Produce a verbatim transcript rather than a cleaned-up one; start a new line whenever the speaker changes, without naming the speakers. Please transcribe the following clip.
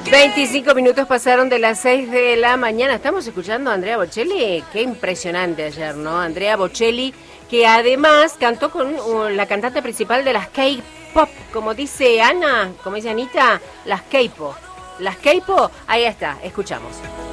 veinticinco minutos pasaron de las seis de la mañana. Estamos escuchando a Andrea Bocelli. Qué impresionante ayer, ¿no? Andrea Bocelli, que además cantó con uh, la cantante principal de las K-pop, como dice Ana, como dice Anita, las K-pop. Las K-pop, ahí está, escuchamos.